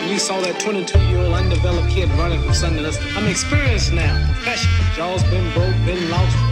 we saw that 22-year-old undeveloped kid running from something else. I'm experienced now, professional. Jaw's been broke, been lost,